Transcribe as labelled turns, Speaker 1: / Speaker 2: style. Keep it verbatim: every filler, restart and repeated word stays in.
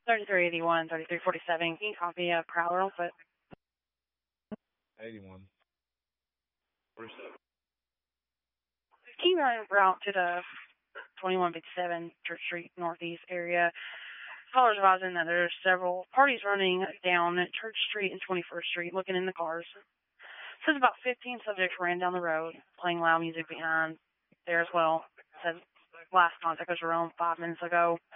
Speaker 1: thirty-three eighty-one, thirty-three forty-seven. Can you copy a Prowler on foot?
Speaker 2: eighty-one. forty-seven.
Speaker 1: Can you run route to the twenty-one fifty-seven Church Street Northeast area? Callers advising that there's several parties running down Church Street and twenty-first Street looking in the cars. Says about fifteen subjects ran down the road, playing loud music behind there as well. Says last contact was around five minutes ago.